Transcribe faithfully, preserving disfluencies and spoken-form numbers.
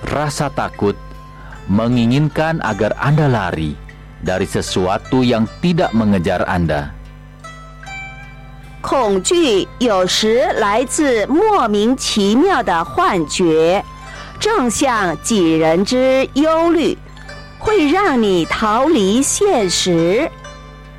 Rasa takut menginginkan agar Anda lari dari sesuatu yang tidak mengejar Anda. 恐惧有时来自莫名其妙的幻觉，正像杞人之忧虑，会让你逃离现实。